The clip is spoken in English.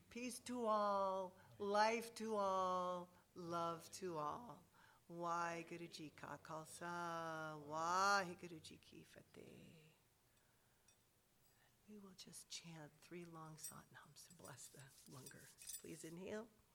Peace to all, life to all, love to all. Waheguru Ji Ka Khalsa, Waheguru Ji Ki Fateh. We will just chant 3 long Satnams to bless the Langar. Please inhale.